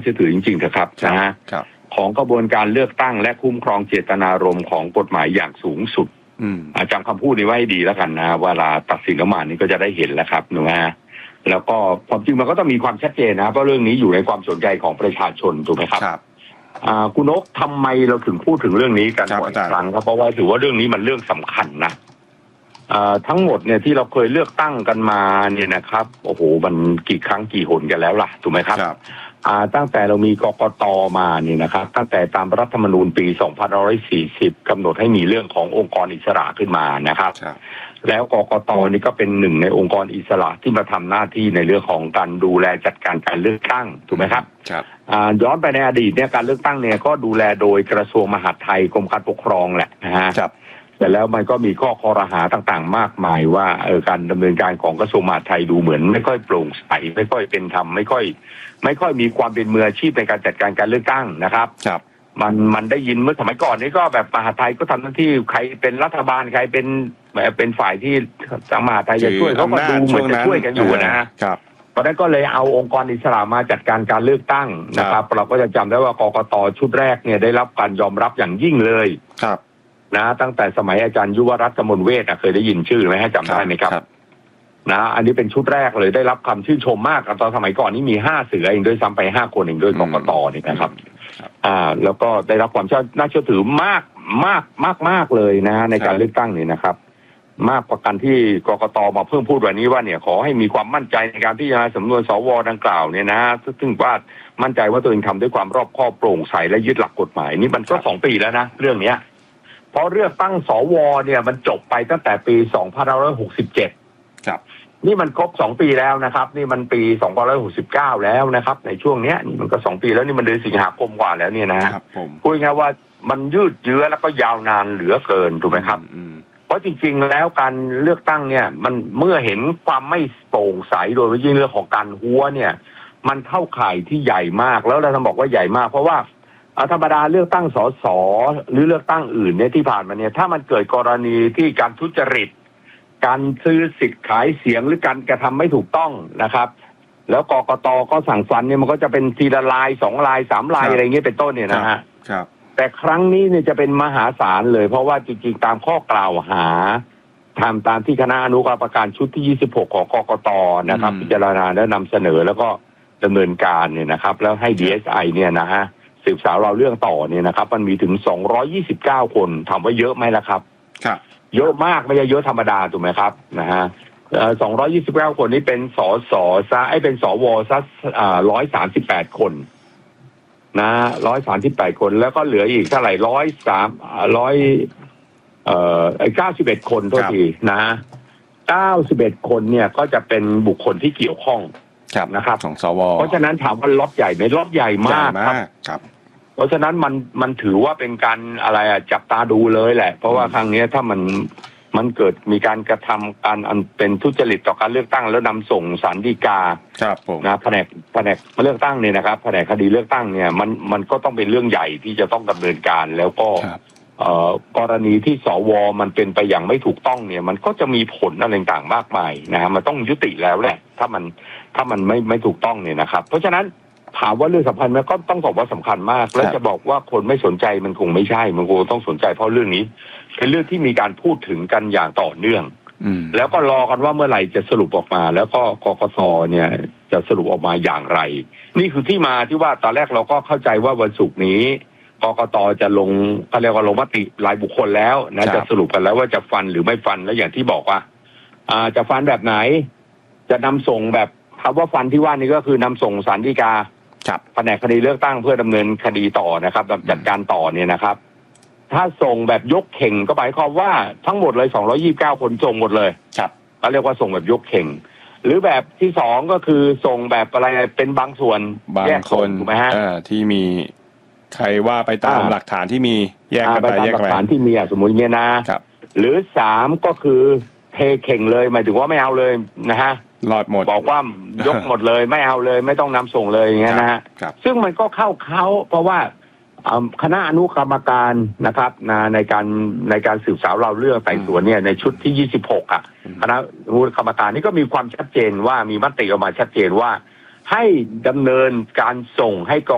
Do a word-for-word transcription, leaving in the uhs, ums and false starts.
ชื่อถือจริงๆนะครับนะฮะของกระบวนการเลือกตั้งและคุ้มครองเจตนารมณ์ของกฎหมายอย่างสูงสุดจำคำพูดนี้ไว้ให้ดีแล้วกันนะเวลาตัดสินออกมานี่ก็จะได้เห็นแล้วครับนะฮะแล้วก็ความจริงมันก็ต้องมีความชัดเจนนะเพราะเรื่องนี้อยู่ในความสนใจของประชาชนถูกไหมครับคุณนกทำไมเราถึงพูดถึงเรื่องนี้กันบ่อยครั้งครับเพราะว่าถือว่าเรื่องนี้มันเรื่องสำคัญนะทั้งหมดเนี่ยที่เราเคยเลือกตั้งกันมาเนี่ยนะครับโอ้โหมันกี่ครั้งกี่หนกันแล้วล่ะถูกไหมครับตั้งแต่เรามีกกต.มาเนี่ยนะครับตั้งแต่ตามรัฐธรรมนูญปีสองพันห้าร้อยสี่สิบกำหนดให้มีเรื่องขององค์กรอิสระขึ้นมานะครับแล้วกกต.นี่ก็เป็นหนึ่งในองค์กรอิสระที่มาทำหน้าที่ในเรื่องของการดูแลจัดการการเลือกตั้งถูกไหมครับย้อนไปในอดีตเนี่ยการเลือกตั้งเนี่ยก็ดูแลโดยกระทรวงมหาดไทยกรมการปกครองแหละนะฮะแต่แล้วมันก็มีข้อคอรหาต่างๆมากมายว่าเออการดำเนินการของกระทรวงมหาดไทยดูเหมือนไม่ค่อยโปร่งใสไม่ค่อยเป็นธรรมไม่ค่อยไม่ค่อยมีความเป็นมืออาชีพในการจัดการการเลือกตั้งนะครับครับมันมันได้ยินเมื่อสมัยก่อนนี้ก็แบบมหาดไทยก็ทำหน้าที่ใครเป็นรัฐบาลใครเป็นแบบเป็นฝ่ายที่ทางมหาดไทยจะช่วยเขาก็ดูเหมือนจะช่วยกันอยู่นะครับเพราะนั้นก็เลยเอาองค์กรอิสระมาจัดการการเลือกตั้งนะครับเราก็จะจำได้ว่ากกต.ชุดแรกเนี่ยได้รับการยอมรับอย่างยิ่งเลยครับนะตั้งแต่สมัยอาจารย์ยุวรัตน์กมลเวชเคยได้ยินชื่อไหมให้จำได้ไหมครับนะอันนี้เป็นชุดแรกเลยได้รับคำชื่นชมมากตอนสมัยก่อนนี้มีห้าเสือเองด้วยซ้ำไปห้าคนเองด้วยกกต.นี่นะครับอ่าแล้วก็ได้รับความน่าเชื่อถือมากมากมากมากเลยนะในการเลือกตั้งนี่นะครับมากกว่าการที่กกต.มาเพิ่มพูดวันนี้ว่าเนี่ยขอให้มีความมั่นใจในการพิจารณาสำนวนสวดังกล่าวเนี่ยนะซึ่งว่ามั่นใจว่าตัวเองทำด้วยความรอบคอบโปร่งใสและยึดหลักกฎหมายนี่มันก็สองปีแล้วนะเรื่องเนี้ยเพราะเลือกตั้งสวเนี่ยมันจบไปตั้งแต่ปีสองพันห้าร้อยหกสิบเจ็ดครับนี่มันครบสองปีแล้วนะครับนี่มันปีสองพันห้าร้อยหกสิบเก้าแล้วนะครับในช่วงเนี้ยนี่มันก็สองปีแล้วนี่มันเดือนสิงหาคมกว่าแล้วเนี่ยนะครับพูดง่ายว่ามันยืดเยื้อแล้วก็ยาวนานเหลือเกินถูกไหมครับเพราะจริงๆแล้วการเลือกตั้งเนี่ยมันเมื่อเห็นความไม่โปร่งใสโดยเฉพาะเรื่องของการหัวเนี่ยมันเข้าข่ายที่ใหญ่มากแล้วเราต้องบอกว่าใหญ่มากเพราะว่าธรรมดาเลือกตั้งสสหรือเลือกตั้งอื่นเนี่ยที่ผ่านมาเนี่ยถ้ามันเกิดกรณีที่การทุจริตการซื้อสิทธิ์ขายเสียงหรือการกระทำไม่ถูกต้องนะครับแล้วกกตก็สั่งฟันเนี่ยมันก็จะเป็นทีละลายสองลายสามลายอะไรเงี้ยเป็นต้นเนี่ยนะฮะครับแต่ครั้งนี้เนี่ยจะเป็นมหาศาลเลยเพราะว่าจริงๆตามข้อกล่าวหาทำตามที่คณะอนุกรรมการชุดที่ยี่สิบหกของกกตนะครับพิจารณาและนำเสนอแล้วก็ดำเนินการเนี่ยนะครับแล้วให้ ดี เอส ไอ เนี่ยนะฮะสืบสาวเราเรื่องต่อเนี่ยนะครับมันมีถึงสองร้อยยี่สิบเก้าคนถามว่าเยอะไหมล่ะครับครับเยอะมากไม่ใช่เยอะธรรมดาถูกไหมครับนะฮะสองร้อยยี่สิบเก้าคนนี้เป็นสสซะไอ้เป็นสวซะอ่าร้อยสามสิบแปดคนนะร้อยสามสิบแปดคนแล้วก็เหลืออีกเท่าไหร่ร้อยสามร้อยเอ่อเก้าสิบเอ็ดคนโทษทีนะเก้าสิบเอ็ดคนเนี่ยก็จะเป็นบุคคลที่เกี่ยวข้องนะครับของสวเพราะฉะนั้นถามว่าล็อตใหญ่ไหมล็อตใหญ่มากครับเพราะฉะนั้นมันมันถือว่าเป็นการอะไรอ่ะจับตาดูเลยแหละเพราะว่าครั้งนี้ถ้ามันมันเกิดมีการกระทำการอันเป็นทุจริตต่อการเลือกตั้งแล้วนำส่งศาลฎีกานะแผนกแผนกเลือกตั้งเนี่ยนะครับแผนกคดีเลือกตั้งเนี่ยมันมันก็ต้องเป็นเรื่องใหญ่ที่จะต้องดำเนินการแล้วก็เอ่อกรณีที่สวมันเป็นไปอย่างไม่ถูกต้องเนี่ยมันก็จะมีผลอะไรต่างๆมากมายนะฮะมันต้องยุติแล้วแหละถ้ามันถ้ามันไม่ไม่ถูกต้องเนี่ยนะครับเพราะฉะนั้นถามว่าเรื่องสำคัญไหมก็ต้องบอกว่าสำคัญมากแล้วจะบอกว่าคนไม่สนใจมันคงไม่ใช่มันคงต้องสนใจเพราะเรื่องนี้เป็นเรื่องที่มีการพูดถึงกันอย่างต่อเนื่องแล้วก็รอกันว่าเมื่อไหร่จะสรุปออกมาแล้วก็กกตเนี่ยจะสรุปออกมาอย่างไรนี่คือที่มาที่ว่าตอนแรกเราก็เข้าใจว่าวันศุกร์นี้กกตจะลงเขาเรียกว่าลงมติรายบุคคลแล้วนะจะสรุปกันแล้วว่าจะฟันหรือไม่ฟันแล้วอย่างที่บอกว่าอ่าจะฟันแบบไหนจะนำส่งแบบคำว่าฟันที่ว่านี้ก็คือนำส่งศาลฎีกาแผนกคดีเลือกตั้งเพื่อดำเนินคดีต่อนะครับจัดการต่อเนี่ยนะครับถ้าส่งแบบยกเข่งก็หมายความว่าทั้งหมดเลยสองร้อยยี่สิบเก้าคนส่งหมดเลยครับเขาเรียกว่าส่งแบบยกเข่งหรือแบบที่สองก็คือส่งแบบอะไรเป็นบางส่วนแยกคนถูกไหมฮะที่มีใครว่าไปตามหลักฐานที่มีแยกกันไปแยกกันไปหลักฐานที่มีสมมุติเงี้ยนะหรือสามก็คือเทเข่งเลยหมายถึงว่าไม่เอาเลยนะฮะหลอดหมดบอกว่ายกหมดเลยไม่เอาเลยไม่ต้องนำส่งเลยอย่างเงี้ยนะฮะซึ่งมันก็เข้าเขาเพราะว่าคณะอนุกรรมการนะครับในการในการสืบสาวเราเรื่องไต่สวนเนี่ยในชุดที่ยี่สิบหกอ่ะคณะอนุกรรมการนี่ก็มีความชัดเจนว่ามีมติออกมาชัดเจนว่าให้ดำเนินการส่งให้ก